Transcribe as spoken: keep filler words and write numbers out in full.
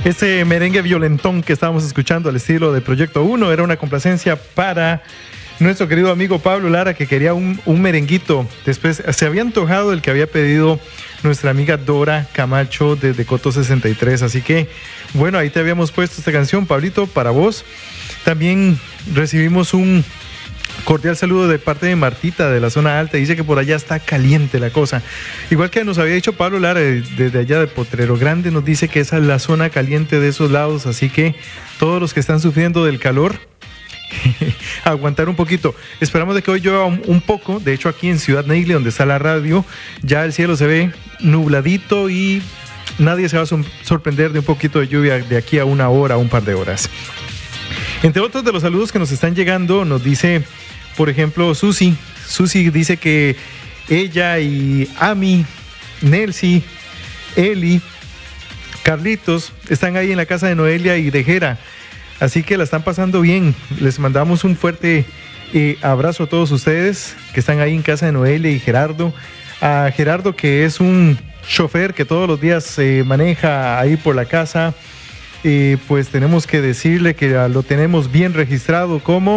Este merengue violentón que estábamos escuchando al estilo de Proyecto uno era una complacencia para nuestro querido amigo Pablo Lara, que quería un, un merenguito. Después se había antojado el que había pedido nuestra amiga Dora Camacho desde Coto sesenta y tres. Así que, bueno, ahí te habíamos puesto esta canción, Pablito, para vos. También recibimos un cordial saludo de parte de Martita de la zona alta. Dice que por allá está caliente la cosa. Igual que nos había dicho Pablo Lara desde allá de Potrero Grande, nos dice que esa es la zona caliente de esos lados. Así que todos los que están sufriendo del calor, aguantar un poquito. Esperamos de que hoy llueva un, un poco. De hecho, aquí en Ciudad Neily, donde está la radio, ya el cielo se ve nubladito y nadie se va a sorprender de un poquito de lluvia de aquí a una hora, un par de horas. Entre otros de los saludos que nos están llegando, nos dice, por ejemplo, Susi. Susi dice que ella y Ami, Nelsi, Eli, Carlitos están ahí en la casa de Noelia y de Jera. Así que la están pasando bien. Les mandamos un fuerte eh, abrazo a todos ustedes que están ahí en casa de Noelia y Gerardo. A Gerardo, que es un chofer que todos los días se eh, maneja ahí por la casa, eh, pues tenemos que decirle que lo tenemos bien registrado como